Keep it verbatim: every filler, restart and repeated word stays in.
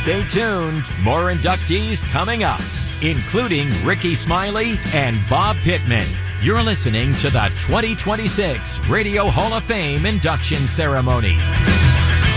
Stay tuned. More inductees coming up, including Ricky Smiley and Bob Pittman. You're listening to the twenty twenty-six Radio Hall of Fame induction ceremony.